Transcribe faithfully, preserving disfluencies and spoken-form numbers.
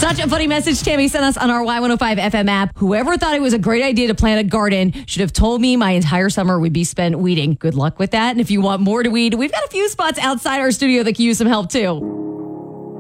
Such a funny message Tammy sent us on our Y one oh five F M app. Whoever thought it was a great idea to plant a garden should have told me my entire summer would be spent weeding. Good luck with that. And if you want more to weed, we've got a few spots outside our studio that can use some help too.